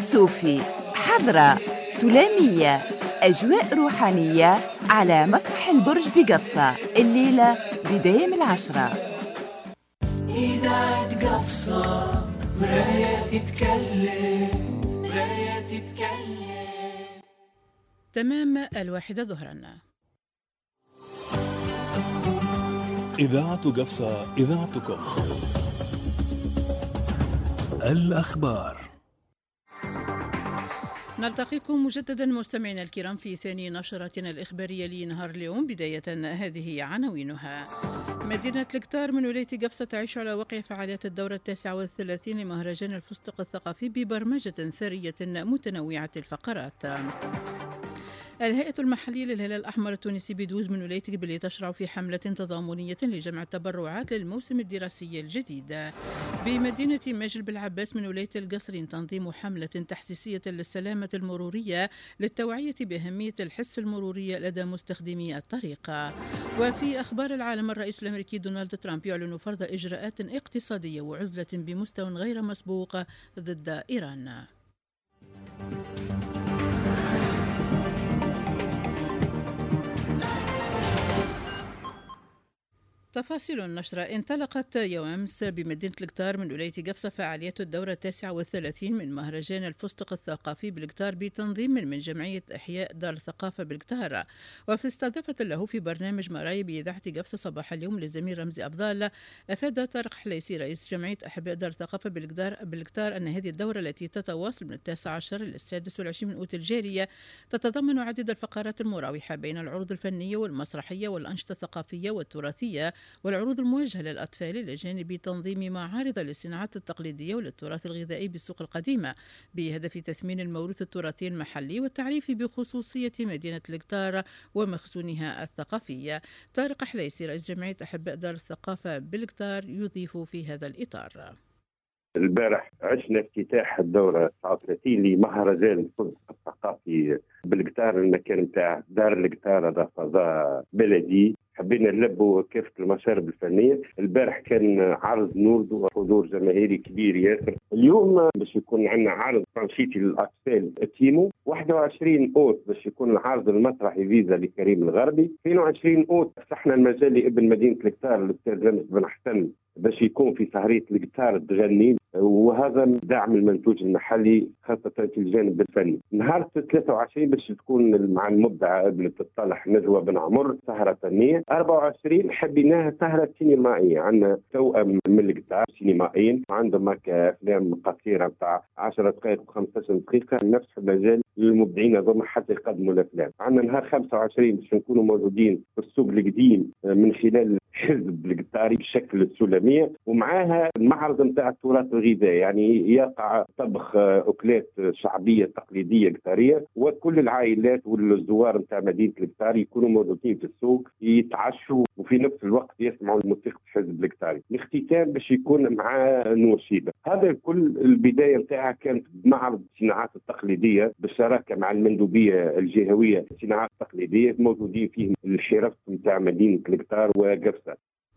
صوفي، حضرة، سلامية، أجواء روحانية على مسرح البرج بقفصة الليلة بداية من 10. إذاعة قفصة مراية تتكلم. تمام 1 ظهرا. إذاعة قفصة، إذاعتكم. الأخبار. نلتقيكم مجددا مستمعينا الكرام في ثاني نشرتنا الإخبارية لنهار اليوم. بداية هذه عناوينها. مدينة الكتار من ولاية قفصة تعيش على وقع فعاليات الدورة 39 لمهرجان الفستق الثقافي ببرمجة ثرية متنوعة الفقرات. الهيئة المحلية للهلال الأحمر التونسي بدوز من ولاية قبلية تشرع في حملة تضامنية لجمع التبرعات للموسم الدراسي الجديد. بمدينة مجل بالعباس من ولاية القصرين تنظيم حملة تحسيسية للسلامة المرورية للتوعية بأهمية الحس المروري لدى مستخدمي الطريق. وفي أخبار العالم، الرئيس الأمريكي دونالد ترامب يعلن فرض إجراءات اقتصادية وعزلة بمستوى غير مسبوق ضد إيران. تفاصيل النشرة. انطلقت يوم أمس بمدينة الكتار من ولاية قفصة فعاليات الدورة 39 من مهرجان الفستق الثقافي بالكتار بتنظيم من جمعية إحياء دار الثقافة بالكتار، وفي استضافة له في برنامج مراي بإذاعة قفصة صباح اليوم للزميل رمزي أفضال. أفاد طارق حليسي رئيس جمعية أحباء دار الثقافة بالكتار أن هذه الدورة التي تتواصل من 19 إلى 26 من أوت الجارية تتضمن عديد الفقرات المراوحة بين العروض الفنية والمسرحية والأنشطة الثقافية والتراثية والعروض الموجهة للأطفال، إلى جانب تنظيم معارض للصناعات التقليدية وللتراث الغذائي بالسوق القديمة بهدف تثمين الموروث التراثي المحلي والتعريف بخصوصية مدينة الكتار ومخزونها الثقافي. طارق حليسي رئيس جمعية أحباء دار الثقافة بالكتار يضيف في هذا الإطار: البارح عشنا افتتاح الدورة 39 لمهرجان الفستق الثقافي بالكتار. المكان نتاع دار الكتار هذا فضاء بلدي، حبينا نلبوا كافة المشارب الفنية. البارح كان عرض نورد وحضور جماهيري كبير ياسر. اليوم باش يكون عندنا عرض تنشيطي للأطفال تيمو. 21 أوت باش يكون العرض المسرحي فيزا لكريم الغربي. 22 أوت فتحنا المجال لابن مدينة الكتار الأستاذ جامس بن حسن باش يكون في سهرية الكتار تغني، وهذا دعم المنتوج المحلي خاصة في الجانب الفني. نهار 23 باش تكون مع المبدعة ابنة الطلح نجوى بن عمر سهرة فنية. 24 حبيناها سهرة سينمائية، عندنا توأم من الكتار سينمائيين عندهم أفلام قصيرة بتاع 10 دقائق و15 دقيقة نفس المجال للمبدعين هذوما حتى يقدموا الأفلام. عندنا نهار 25 باش نكونوا موجودين في السوق القديم من خلال حزب القطاري بشكل السلمية، ومعاها المعرض نتاع التراث الغذائي، يعني يقع طبخ أكلات شعبية تقليدية قطارية، وكل العائلات والزوار نتاع مدينة القطار يكونوا موجودين في السوق يتعشوا وفي نفس الوقت يسمعوا الموسيقى حزب القطاري. الاختتام باش يكون مع نور شيبة. هذا كل البداية نتاعها كانت بمعرض الصناعات التقليدية بالشراكة مع المندوبية الجهوية الصناعات التقليدية، موجودين فيه الحرف نتاع مدينة القطار وقفصة.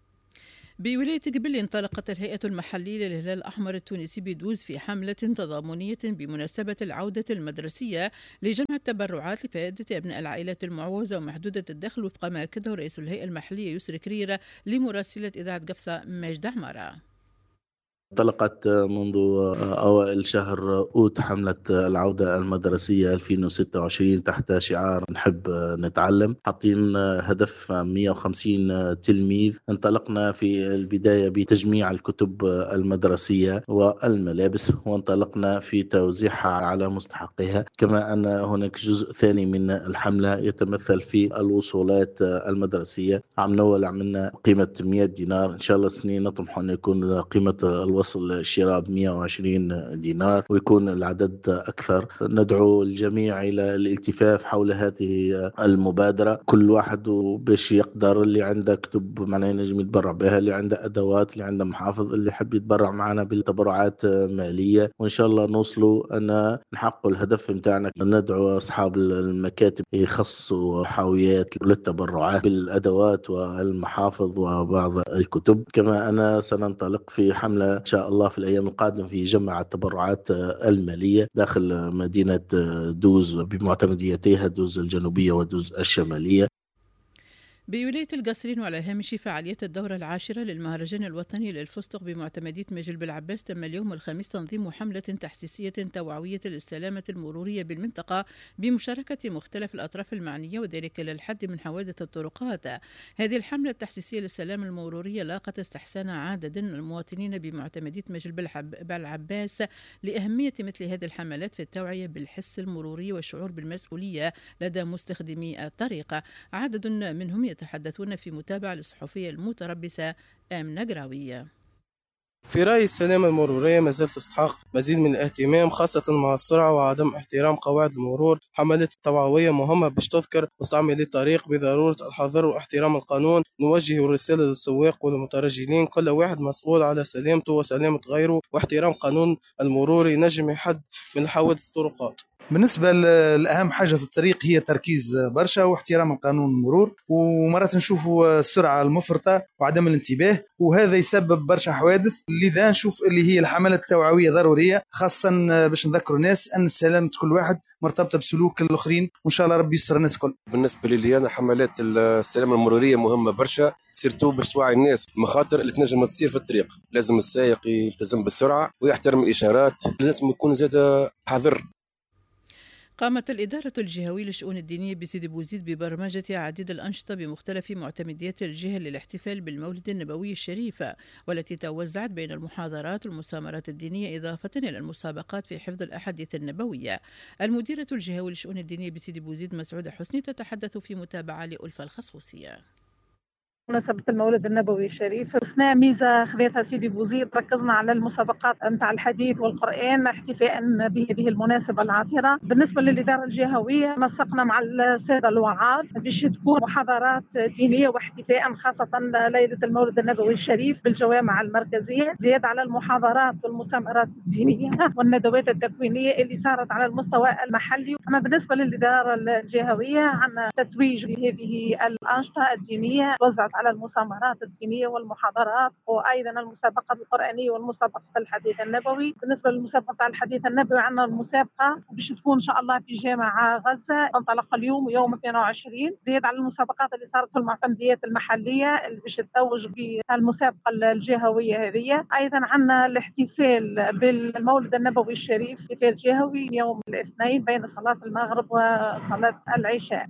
بولاية قبلي انطلقت الهيئة المحلية للهلال الأحمر التونسي بدوز في حملة تضامنية بمناسبة العودة المدرسية لجمع التبرعات لفائدة أبناء العائلات المعوزة ومحدودة الدخل، وفق ما أكده رئيس الهيئة المحلية يسري كريرة لمراسلة إذاعة قفصة مجد عمارة. انطلقت منذ أوائل شهر أوت حملة العودة المدرسية 2026 تحت شعار نحب نتعلم. حاطين هدف 150 تلميذ. انطلقنا في البداية بتجميع الكتب المدرسية والملابس، وانطلقنا في توزيعها على مستحقيها. كما أن هناك جزء ثاني من الحملة يتمثل في الوصولات المدرسية. عام الأول عملنا قيمة 100 دينار، إن شاء الله سنين نطمح أن يكون قيمة الوصل الشراء 120 دينار ويكون العدد أكثر. ندعو الجميع إلى الالتفاف حول هذه المبادرة، كل واحد باش يقدر، اللي عنده كتب معناه ينجم يتبرع بها، اللي عنده أدوات، اللي عنده محافظ، اللي يحب يتبرع معنا بالتبرعات مالية، وإن شاء الله نوصلوا أن نحقق الهدف متاعنا. ندعو أصحاب المكاتب يخصصوا حاويات للتبرعات بالأدوات والمحافظ وبعض الكتب. كما أنا سننطلق في حملة شاء الله في الأيام القادمة في جمع التبرعات المالية داخل مدينة دوز بمعتمديتيها دوز الجنوبية ودوز الشمالية. بولاية القصرين وعلى هامش فعالية الدورة العاشرة للمهرجان الوطني للفستق بمعتمدية مجل بالعباس، تم اليوم الخميس تنظيم حملة تحسيسية توعوية للسلامة المرورية بالمنطقة بمشاركة مختلف الأطراف المعنية، وذلك للحد من حوادث الطرقات. هذه الحملة التحسيسية للسلامة المرورية لاقت استحسان عدد من المواطنين بمعتمدية مجل بالعباس لأهمية مثل هذه الحملات في التوعية بالحس المروري والشعور بالمسؤولية لدى مستخدمي الطريق. عدد منهم يتحدثون في متابعة للصحفية المتربصة آمنة قراوية. في رأي السلامة المرورية ما زالت تستحق مزيد من الاهتمام، خاصة مع السرعة وعدم احترام قواعد المرور. حملات التوعوية مهمة باش تذكر مستعملي الطريق بضرورة الحذر واحترام القانون. نوجه رسالة للسواق والمترجلين، كل واحد مسؤول على سلامته وسلامة غيره، واحترام قانون المرور ينجم يحد من حوادث الطرقات. بالنسبة لأهم حاجة في الطريق هي تركيز برشا واحترام القانون المرور، ومرات نشوفوا السرعة المفرطة وعدم الانتباه، وهذا يسبب برشا حوادث. لذا نشوف اللي هي الحملات التوعوية ضرورية، خاصة باش نذكروا الناس أن سلامة كل واحد مرتبطة بسلوك الآخرين، وإن شاء الله ربي يسر الناس كل. بالنسبة لي أنا حملات السلامة المرورية مهمة برشا، سيرتو باش توعي الناس مخاطر اللي تنجم تصير في الطريق. لازم السائق يلتزم بالسرعة ويحترم الإشارات، لازم يكون زاد حذر. قامت الإدارة الجهوية للشؤون الدينية بسيدي بوزيد ببرمجة عديد الأنشطة بمختلف معتمديات الجهة للاحتفال بالمولد النبوي الشريف، والتي توزعت بين المحاضرات والمسامرات الدينية إضافة إلى المسابقات في حفظ الأحاديث النبوية. المديرة الجهوية للشؤون الدينية بسيدي بوزيد مسعودة حسني تتحدث في متابعة لألفة الخصوصية. مناسبة المولد النبوي الشريف أثناء ميزة خذيتها سيدي بوزيد، ركزنا على المسابقات نتاع الحديث والقرآن احتفاء بهذه المناسبة العاطرة. بالنسبة للإدارة الجهوية نسقنا مع السادة الوعاظ باش تكون محاضرات دينية واحتفاء خاصة ليلة المولد النبوي الشريف بالجوامع المركزية، زيادة على المحاضرات والمؤتمرات الدينية والندوات التكوينية اللي صارت على المستوى المحلي. أما بالنسبة للإدارة الجهوية عندنا تتويج لهذه الأنشطة الدينية توزعت على المسامرات الدينية والمحاضرات، وأيضا المسابقة القرآنية والمسابقة الحديث النبوي. بالنسبة للمسابقة الحديث النبوي عندنا المسابقة باش تكون إن شاء الله في جامع غزة، تنطلق اليوم ويوم 22، زيادة على المسابقات اللي صارت في المعتمديات المحلية اللي باش تتوج بالمسابقة الجهوية هذه. أيضا عندنا الاحتفال بالمولد النبوي الشريف احتفال جهوي يوم الاثنين بين صلاة المغرب وصلاة العشاء.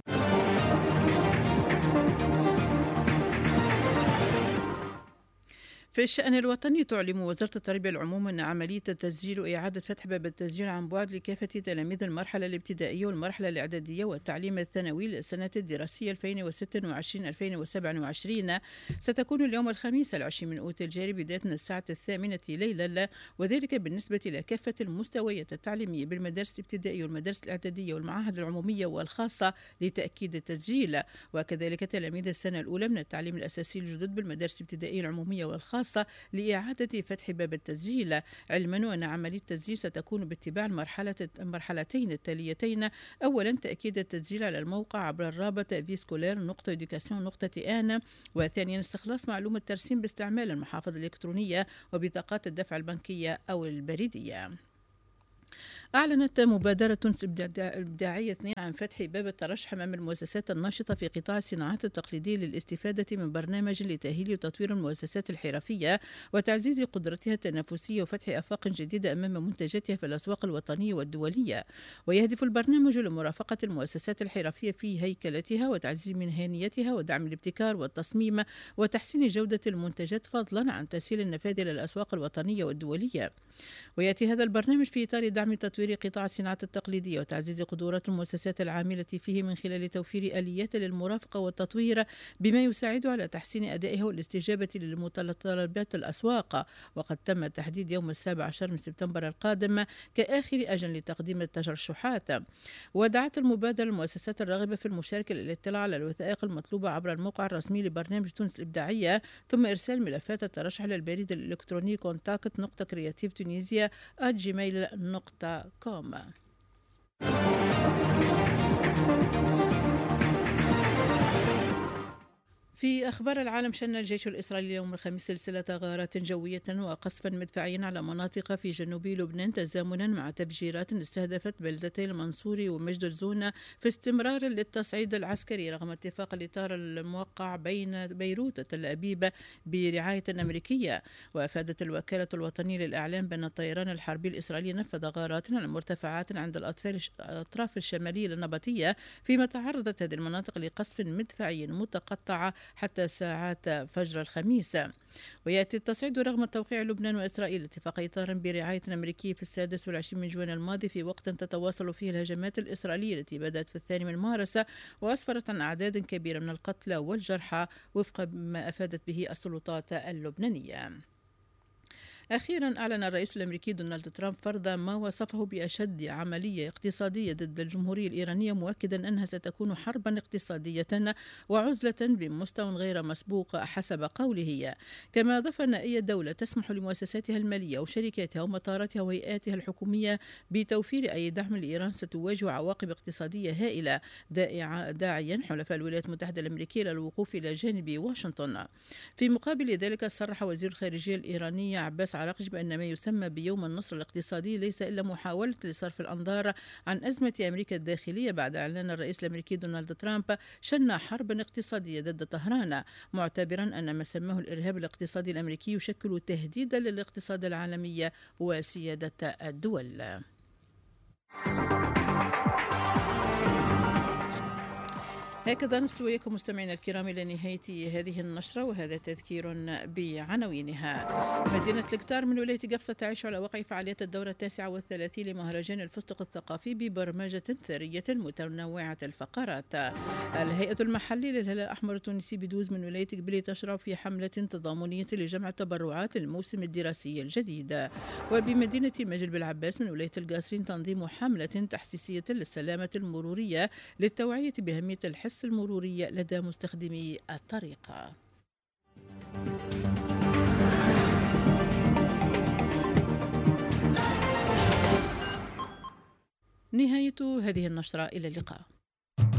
في الشأن الوطني تعلم وزارة التربية العموم أن عملية التسجيل وإعادة فتح باب التسجيل عن بعد لكافة تلاميذ المرحلة الابتدائية والمرحلة الإعدادية والتعليم الثانوي للسنة الدراسية 2026-2027 ستكون اليوم الخميس 20 من أوت الجاري بداية من الساعة 8 ليلا، وذلك بالنسبة لكافة المستويات التعليمية بالمدارس الابتدائية والمدارس الإعدادية والمعاهد العمومية والخاصة لتأكيد التسجيل، وكذلك تلاميذ السنة الأولى من التعليم الأساسي الجدد بالمدارس الابتدائية العمومية والخاصة لإعادة فتح باب التسجيل، علما أن عملية التسجيل ستكون باتباع المرحلتين التاليتين. أولا تأكيد التسجيل على الموقع عبر الرابط viscolaire.education.an، وثانيا استخلاص معلومة ترسيم باستعمال المحافظ الإلكترونية وبطاقات الدفع البنكية أو البريدية. أعلنت مبادرة إبداعية 2 عن فتح باب الترشح أمام المؤسسات الناشطة في قطاع الصناعات التقليدية للاستفادة من برنامج لتأهيل وتطوير المؤسسات الحرفية وتعزيز قدرتها التنافسية وفتح آفاق جديدة أمام منتجاتها في الأسواق الوطنية والدولية. ويهدف البرنامج لمرافقة المؤسسات الحرفية في هيكلتها وتعزيز مهنيتها ودعم الابتكار والتصميم وتحسين جودة المنتجات فضلا عن تسهيل النفاذ إلى الأسواق الوطنية والدولية. ويأتي هذا البرنامج في إطار دعم تطوير قطاع الصناعات التقليدية وتعزيز قدرات المؤسسات العاملة فيه من خلال توفير آليات للمرافقة والتطوير بما يساعد على تحسين أدائها والاستجابة لمتطلبات الأسواق. وقد تم تحديد يوم 17 من سبتمبر القادم كآخر أجل لتقديم الترشحات. ودعت المبادرة المؤسسات الراغبة في المشاركة للاطلاع على الوثائق المطلوبة عبر الموقع الرسمي لبرنامج تونس الإبداعية، ثم إرسال ملفات الترشح للبريد الإلكتروني contact.creativetunisia@gmail.com. في أخبار العالم، شن الجيش الإسرائيلي يوم الخميس سلسلة غارات جوية وقصفا مدفعيا على مناطق في جنوب لبنان تزامنا مع تفجيرات استهدفت بلدتي المنصوري ومجد الزونة في استمرار للتصعيد العسكري رغم اتفاق الإطار الموقع بين بيروت وتل أبيب برعاية أمريكية. وأفادت الوكالة الوطنية للإعلام بأن الطيران الحربي الإسرائيلي نفذ غارات على مرتفعات عند الأطراف الشمالية للنبطية، فيما تعرضت هذه المناطق لقصف مدفعي متقطع حتى ساعات فجر الخميس. ويأتي التصعيد رغم توقيع لبنان وإسرائيل اتفاق إطار برعاية أمريكية في 26 جوان الماضي، في وقت تتواصل فيه الهجمات الإسرائيلية التي بدأت في 2 مارس وأسفرت عن أعداد كبيرة من القتلى والجرحى وفق ما أفادت به السلطات اللبنانية. أخيرا أعلن الرئيس الأمريكي دونالد ترامب فرض ما وصفه بأشد عملية اقتصادية ضد الجمهورية الإيرانية، مؤكدا أنها ستكون حربا اقتصادية وعزلة بمستوى غير مسبوق حسب قوله. كما أضاف أن أي دولة تسمح لمؤسساتها المالية وشركاتها ومطاراتها وهيئاتها الحكومية بتوفير أي دعم لإيران ستواجه عواقب اقتصادية هائلة، داعيا حلفاء الولايات المتحدة الأمريكية للوقوف إلى جانب واشنطن. في مقابل ذلك صرح وزير الخارجية الإيراني عباس عراقجي بأن ما يسمى بيوم النصر الاقتصادي ليس إلا محاولة لصرف الأنظار عن أزمة أمريكا الداخلية بعد إعلان الرئيس الأمريكي دونالد ترامب شن حربا اقتصادية ضد طهران، معتبرا أن ما سماه الإرهاب الاقتصادي الأمريكي يشكل تهديدا للاقتصاد العالمي وسيادة الدول. هكذا نصل إليكم مستمعينا الكرام إلى نهاية هذه النشرة، وهذا تذكير بعناوينها. مدينة القطار من ولاية قبصة تعيش على وقع فعاليات الدورة 39 لمهرجان الفستق الثقافي ببرمجة ثرية متنوعة الفقرات. الهيئة المحلية للهلال الأحمر التونسي بدوز من ولاية قبلي تشرع في حملة تضامنية لجمع التبرعات للموسم الدراسي الجديد. وبمدينة مجل بالعباس من ولاية القاصرين تنظيم حملة تحسيسية للسلامة المرورية للتوعية بأهمية الحس المرورية لدى مستخدمي الطريق. نهاية هذه النشرة، إلى اللقاء.